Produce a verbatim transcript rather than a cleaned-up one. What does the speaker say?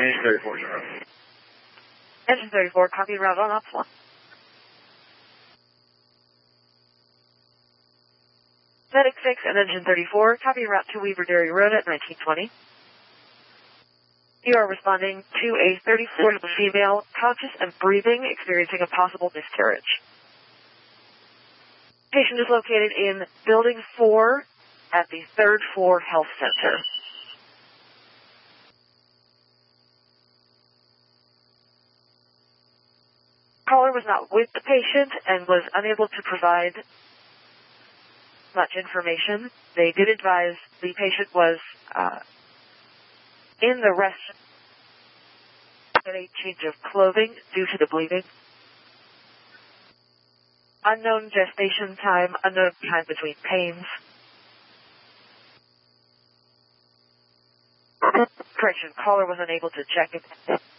Engine thirty-four, zero. Engine thirty-four, copy route on ops one. Medic six and Engine thirty-four, copy route to Weaver Dairy Road at nineteen twenty. You are responding to a thirty-four-year-old female, conscious and breathing, experiencing a possible miscarriage. Patient is located in Building four at the third floor health center. Caller was not with the patient and was unable to provide much information. They did advise the patient was uh, in the restroom at a change of clothing due to the bleeding. Unknown gestation time, unknown time between pains. Correction, caller was unable to check it.